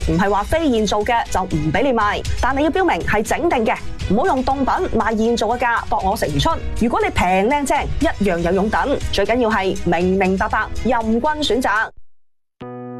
唔係話非現做嘅就唔俾你賣，但你要標明係整定嘅，唔好用凍品賣現做嘅價博我食唔出。如果你平靚正，一樣有佣等，最緊要係明明白白，任君選擇。